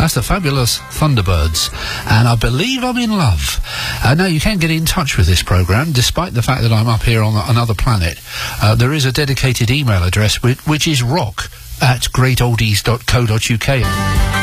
That's the fabulous Thunderbirds. And I believe I'm in love. Now, you can get in touch with this programme, despite the fact that I'm up here on another planet. There is a dedicated email address, which is rock@greatoldies.co.uk.